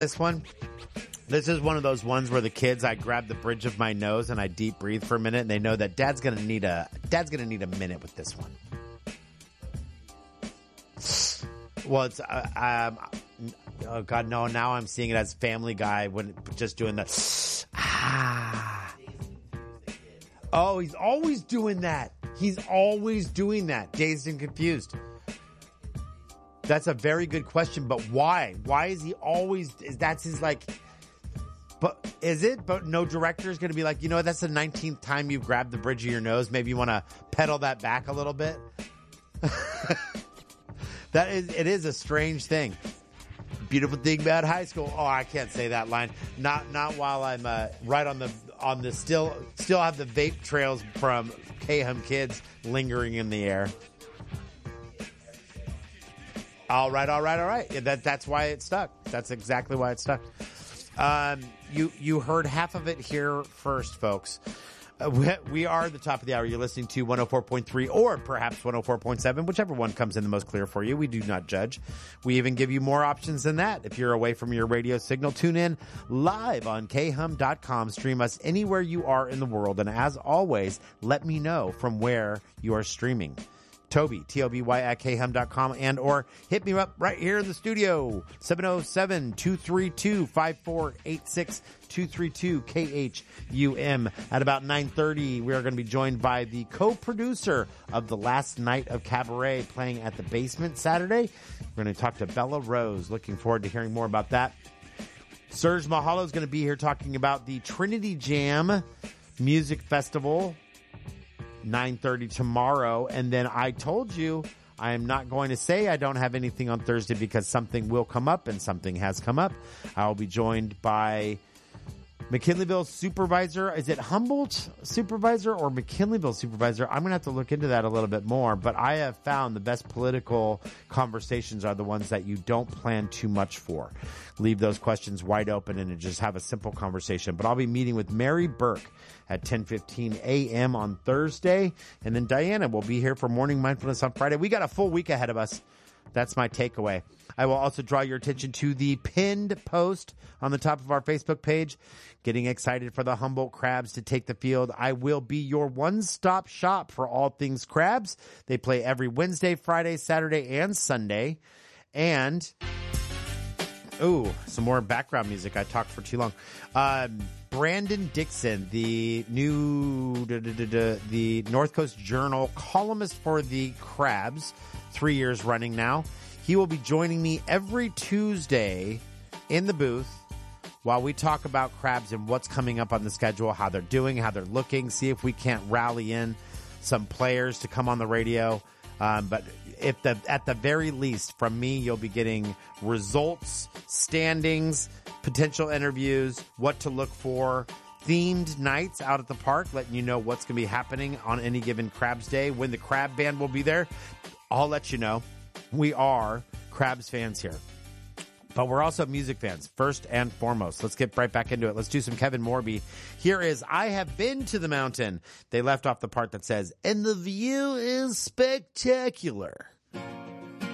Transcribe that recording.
This one. This is one of those ones where the kids, I grab the bridge of my nose and I deep breathe for a minute, and they know that dad's gonna need a minute with this one. Well, it's oh God, no! Now I'm seeing it as Family Guy when just doing the Oh, he's always doing that. He's always doing that. Dazed and Confused. That's a very good question, but why? Why is he always? That's his like. But is it? But no director is going to be like, you know, that's the 19th time you've grabbed the bridge of your nose. Maybe you want to pedal that back a little bit. It is a strange thing. Beautiful thing about high school. Oh, I can't say that line. Not while I'm right on the still have the vape trails from K-Hum Kids lingering in the air. All right. Yeah, that's why it stuck. That's exactly why it stuck. You heard half of it here first, folks. We are the top of the hour. You're listening to 104.3 or perhaps 104.7, whichever one comes in the most clear for you. We do not judge. We even give you more options than that. If you're away from your radio signal, tune in live on khum.com. Stream us anywhere you are in the world. And as always, let me know from where you are streaming. Toby, T-O-B-Y at khum.com, and or hit me up right here in the studio, 707-232-5486, 232-KHUM. At about 9:30, we are going to be joined by the co-producer of The Last Night of Cabaret, playing at the Basement Saturday. We're going to talk to Bella Rose. Looking forward to hearing more about that. Serge Mahalo is going to be here talking about the Trinity Jam Music Festival, 9:30 tomorrow. And then I told you I am not going to say I don't have anything on Thursday because something will come up, and something has come up. I'll be joined by McKinleyville supervisor. Is it Humboldt supervisor or McKinleyville supervisor? I'm going to have to look into that a little bit more, but I have found the best political conversations are the ones that you don't plan too much for. Leave those questions wide open and just have a simple conversation. But I'll be meeting with Mary Burke at 10:15 a.m. on Thursday. And then Diana will be here for Morning Mindfulness on Friday. We got a full week ahead of us. That's my takeaway. I will also draw your attention to the pinned post on the top of our Facebook page. Getting excited for the Humboldt Crabs to take the field. I will be your one-stop shop for all things crabs. They play every Wednesday, Friday, Saturday, and Sunday. And, some more background music. I talked for too long. Brandon Dixon, the new the North Coast Journal columnist for the Crabs, 3 years running now. He will be joining me every Tuesday in the booth while we talk about Crabs and what's coming up on the schedule, how they're doing, how they're looking, see if we can't rally in some players to come on the radio. But at the very least, from me, you'll be getting results, standings, potential interviews, what to look for, themed nights out at the park, letting you know what's going to be happening on any given Crabs Day, when the Crab Band will be there. I'll let you know. We are Crabs fans here, but we're also music fans first and foremost. Let's get right back into it. Let's do some Kevin Morby. Here is I Have Been to the Mountain. They left off the part that says, and the view is spectacular.